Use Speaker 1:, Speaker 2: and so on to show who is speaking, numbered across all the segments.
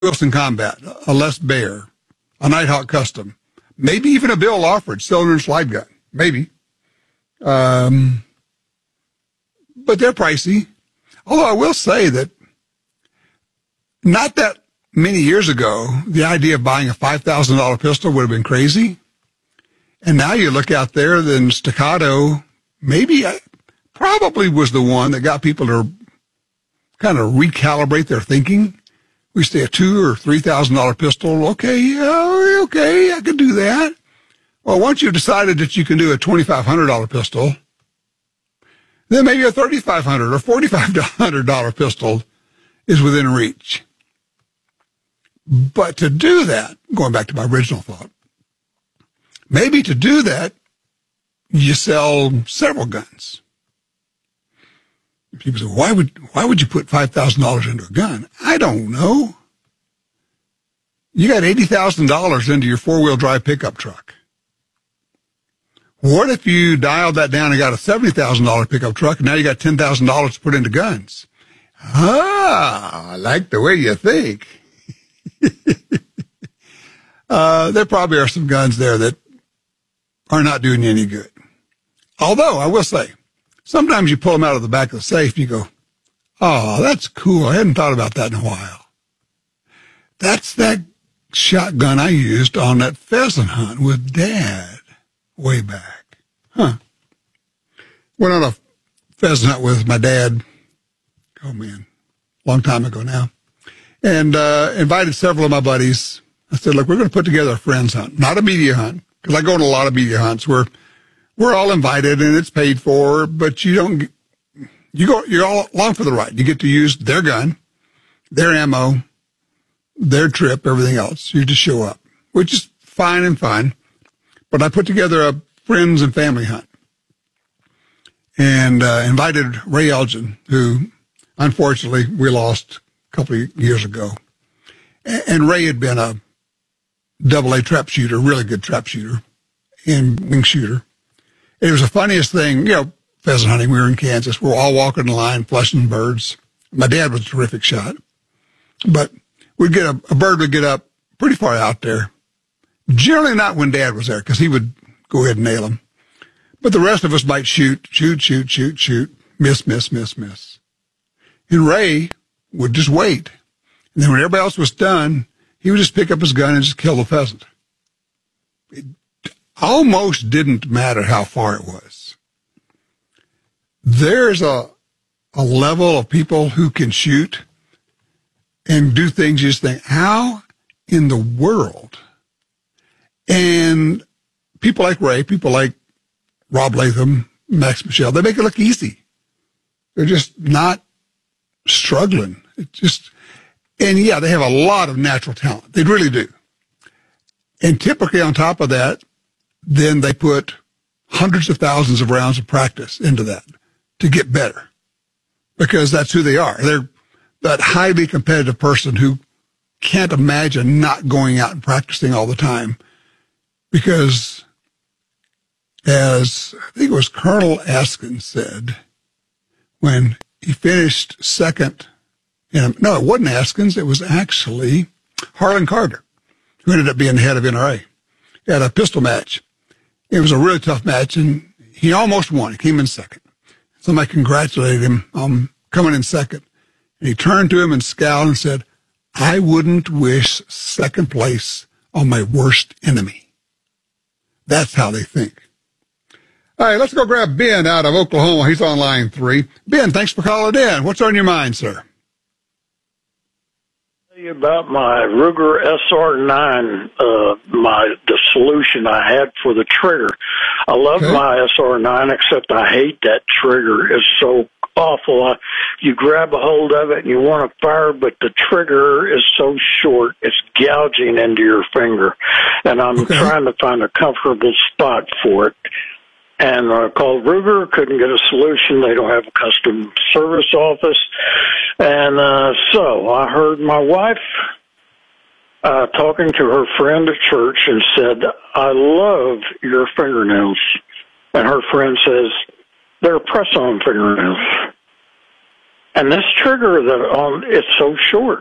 Speaker 1: Wilson Combat, a Les Baer, a Nighthawk Custom, maybe even a Bill Lawford cylinder and slide gun, maybe. But they're pricey. Although I will say that not that many years ago, the idea of buying a $5,000 pistol would have been crazy. And now you look out there, then Staccato probably was the one that got people to kind of recalibrate their thinking. We say a $2,000 or $3,000 pistol. Okay, I could do that. Well, once you've decided that you can do a $2,500 pistol, then maybe a $3,500 or $4,500 pistol is within reach. But to do that, going back to my original thought, maybe to do that, you sell several guns. People say, why would you put $5,000 into a gun? I don't know. You got $80,000 into your four-wheel drive pickup truck. What if you dialed that down and got a $70,000 pickup truck, and now you got $10,000 to put into guns? I like the way you think. There probably are some guns there that are not doing you any good. Although, I will say, sometimes you pull them out of the back of the safe, you go, oh, that's cool. I hadn't thought about that in a while. That's that shotgun I used on that pheasant hunt with Dad way back. Went on a pheasant hunt with my dad, long time ago now, and invited several of my buddies. I said, look, we're going to put together a friends hunt, not a media hunt, because I go on a lot of media hunts where we're all invited and it's paid for, but you're all along for the ride. You get to use their gun, their ammo, their trip, everything else. You just show up, which is fine and fine. But I put together a friends and family hunt and invited Ray Elgin, who unfortunately we lost a couple of years ago. And Ray had been a AA trap shooter, really good trap shooter and wing shooter. It was the funniest thing, pheasant hunting. We were in Kansas. We're all walking the line, flushing birds. My dad was a terrific shot. But we'd get a bird would get up pretty far out there. Generally not when Dad was there, because he would go ahead and nail him. But the rest of us might shoot, miss. And Ray would just wait. And then when everybody else was done, he would just pick up his gun and just kill the pheasant. It almost didn't matter how far it was. There's a level of people who can shoot and do things you just think, how in the world? And people like Ray, people like Rob Latham, Max Michel, they make it look easy. They're just not struggling. And yeah, they have a lot of natural talent. They really do. And typically on top of that, then they put hundreds of thousands of rounds of practice into that to get better, because that's who they are. They're that highly competitive person who can't imagine not going out and practicing all the time, because as I think it was Colonel Askin said when he finished second, no, it wasn't Askins, it was actually Harlan Carter, who ended up being the head of NRA, at a pistol match. It was a really tough match, and he almost won. He came in second. Somebody congratulated him on coming in second. And he turned to him and scowled and said, I wouldn't wish second place on my worst enemy. That's how they think. All right, let's go grab Ben out of Oklahoma. He's on line 3. Ben, thanks for calling in. What's on your mind, sir?
Speaker 2: About my Ruger SR9, the solution I had for the trigger. I love my SR9, except I hate that trigger. It's so awful. You grab a hold of it and you want to fire, but the trigger is so short, it's gouging into your finger. And I'm trying to find a comfortable spot for it. And I called Ruger, couldn't get a solution. They don't have a custom service office. And so I heard my wife talking to her friend at church and said, I love your fingernails. And her friend says, they're press-on fingernails. And this trigger, it's so short.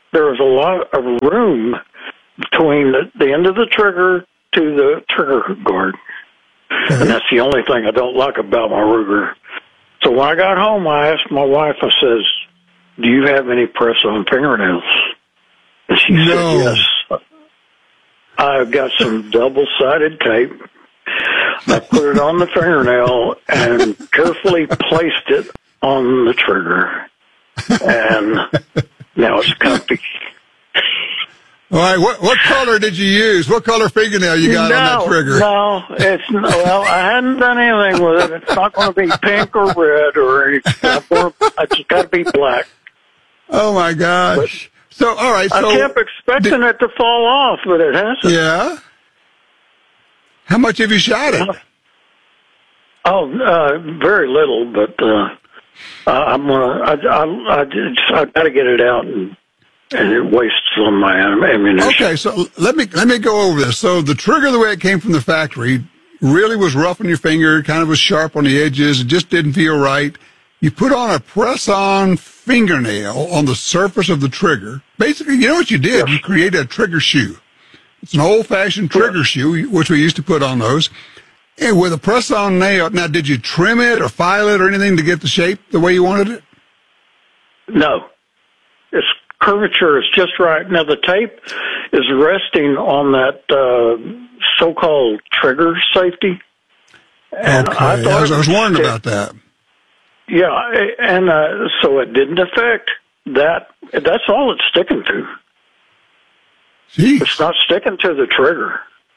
Speaker 2: there was a lot of room between the end of the trigger to the trigger guard.
Speaker 1: Okay.
Speaker 2: And that's the only thing I don't like about my Ruger. So when I got home, I asked my wife, I says, do you have any press-on fingernails? And she said, yes. I've got some double-sided tape. I put it on the fingernail and carefully placed it on the trigger. And now it's comfy.
Speaker 1: All right, what color did you use? What color fingernail you got on that trigger?
Speaker 2: Well, I hadn't done anything with it. It's not going to be pink or red or anything. It's just got to be black.
Speaker 1: Oh my gosh! All right.
Speaker 2: I kept expecting it to fall off, but it hasn't.
Speaker 1: Yeah. How much have you shot it?
Speaker 2: Oh, very little, but I'm gonna. I got to get it out and it wastes some of my ammunition.
Speaker 1: Okay, so let me go over this. So the trigger, the way it came from the factory, really was rough on your finger, kind of was sharp on the edges. It just didn't feel right. You put on a press-on fingernail on the surface of the trigger. Basically, you know what you did? You created a trigger shoe. It's an old-fashioned trigger shoe, which we used to put on those. And with a press-on nail, now, did you trim it or file it or anything to get the shape the way you wanted it?
Speaker 2: No. Its curvature is just right. Now, the tape is resting on that so-called trigger safety. And
Speaker 1: okay, I was wondering about that.
Speaker 2: Yeah, and so it didn't affect that. That's all it's sticking to.
Speaker 1: Jeez.
Speaker 2: It's not sticking to the trigger.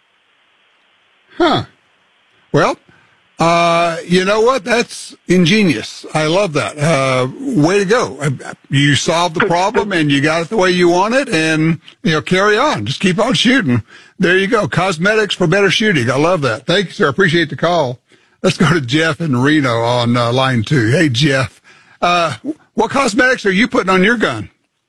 Speaker 1: Huh. Well, you know what? That's ingenious. I love that. Way to go. You solved the problem and you got it the way you want it, and, carry on. Just keep on shooting. There you go. Cosmetics for better shooting. I love that. Thank you, sir. Appreciate the call. Let's go to Jeff in Reno on line 2. Hey, Jeff. What cosmetics are you putting on your gun?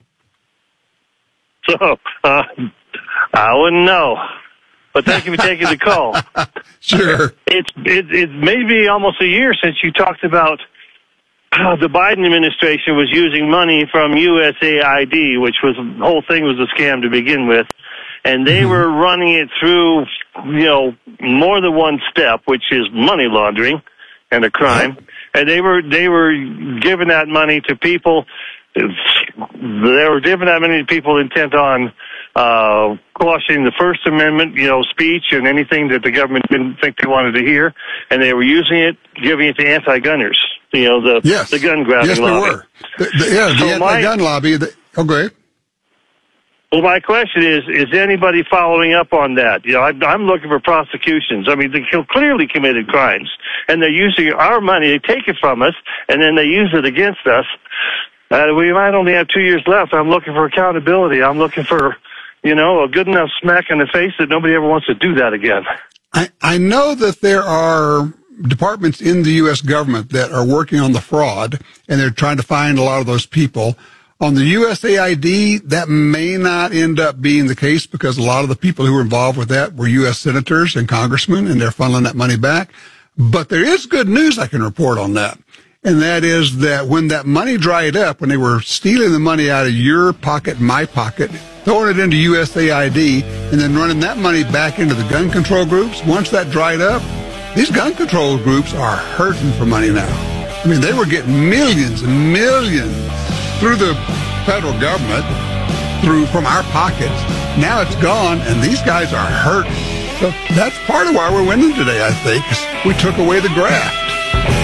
Speaker 3: So, I wouldn't know. But thank you for taking the call.
Speaker 1: Sure.
Speaker 3: It's maybe almost a year since you talked about how the Biden administration was using money from USAID, which was the whole thing was a scam to begin with. And they were running it through, more than one step, which is money laundering and a crime. And they were giving that money to people. They were giving that money to people intent on quashing the First Amendment, speech and anything that the government didn't think they wanted to hear. And they were using it, giving it to anti-gunners. The gun grabbing lobby.
Speaker 1: Yes, they were. The anti-gun lobby. Okay.
Speaker 3: Well, my question is anybody following up on that? I'm looking for prosecutions. I mean, they clearly committed crimes, and they're using our money. They take it from us, and then they use it against us. We might only have 2 years left. I'm looking for accountability. I'm looking for, a good enough smack in the face that nobody ever wants to do that again.
Speaker 1: I know that there are departments in the U.S. government that are working on the fraud, and they're trying to find a lot of those people. On the USAID, that may not end up being the case because a lot of the people who were involved with that were U.S. senators and congressmen, and they're funneling that money back. But there is good news I can report on that, and that is that when that money dried up, when they were stealing the money out of your pocket, my pocket, throwing it into USAID, and then running that money back into the gun control groups, once that dried up, these gun control groups are hurting for money now. I mean, they were getting millions and millions through the federal government, from our pockets. Now it's gone, and these guys are hurting. So that's part of why we're winning today, I think, is we took away the graft.